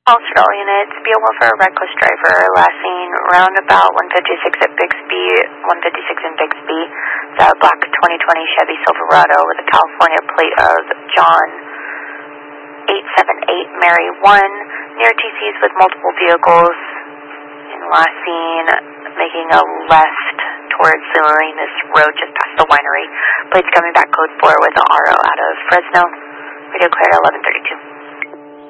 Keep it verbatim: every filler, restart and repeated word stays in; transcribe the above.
All units, be aware for a reckless driver, last seen roundabout one fifty-six at Bixby, one fifty-six in Bixby. It's a black twenty twenty Chevy Silverado with a California plate of John eight seven eight Mary one, near T Cs with multiple vehicles, and last seen making a left towards Salinas Road just past the winery. Plates coming back code four with an R O out of Fresno. Radio cleared at eleven thirty-two.